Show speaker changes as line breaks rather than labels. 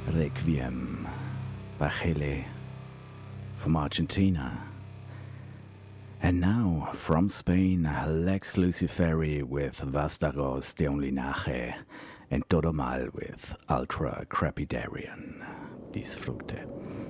Requiem by Chile from Argentina. And now, from Spain, Lex Luciferi with Vastaros de un Linaje and Todo Mal with Ultra Crepidarian. Disfrute.